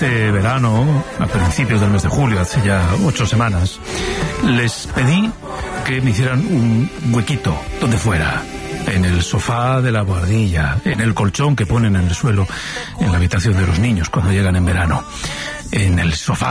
este verano, a principios del mes de julio, hace ya 8 semanas, les pedí que me hicieran un huequito donde fuera, en el sofá de la buhardilla, en el colchón que ponen en el suelo en la habitación de los niños cuando llegan en verano, en el sofá